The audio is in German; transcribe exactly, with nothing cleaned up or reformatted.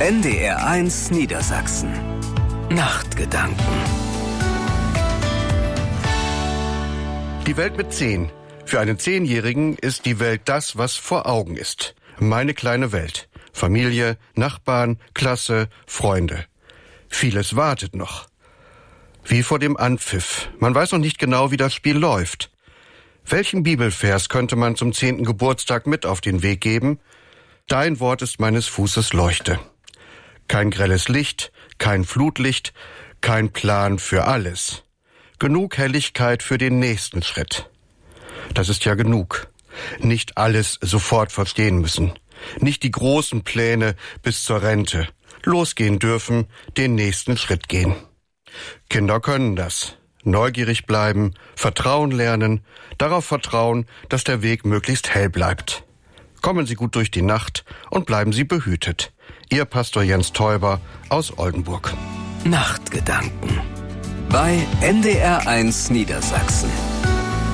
N D R eins Niedersachsen. Nachtgedanken. Die Welt mit zehn. Für einen Zehnjährigen ist die Welt das, was vor Augen ist. Meine kleine Welt. Familie, Nachbarn, Klasse, Freunde. Vieles wartet noch. Wie vor dem Anpfiff. Man weiß noch nicht genau, wie das Spiel läuft. Welchen Bibelvers könnte man zum zehnten Geburtstag mit auf den Weg geben? Dein Wort ist meines Fußes Leuchte. Kein grelles Licht, kein Flutlicht, kein Plan für alles. Genug Helligkeit für den nächsten Schritt. Das ist ja genug. Nicht alles sofort verstehen müssen. Nicht die großen Pläne bis zur Rente. Losgehen dürfen, den nächsten Schritt gehen. Kinder können das. Neugierig bleiben, Vertrauen lernen, darauf vertrauen, dass der Weg möglichst hell bleibt. Kommen Sie gut durch die Nacht und bleiben Sie behütet. Ihr Pastor Jens Teuber aus Oldenburg. Nachtgedanken bei N D R eins Niedersachsen.